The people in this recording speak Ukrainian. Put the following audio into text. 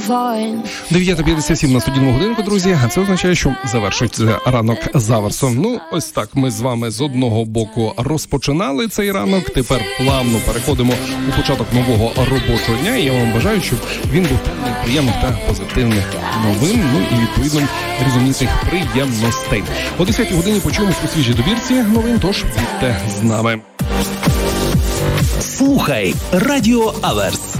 9:57 на студійному годинку, друзі. А це означає, що завершується ранок заверсом. Ну, ось так ми з вами з одного боку розпочинали цей ранок. Тепер плавно переходимо у початок нового робочого дня. І я вам бажаю, щоб він був повний приємних та позитивних новин, ну і відповідно різноманітних приємностей. О 10-й годині почуємось у свіжій добірці новин, тож будьте з нами. Слухай Радіо Аверс.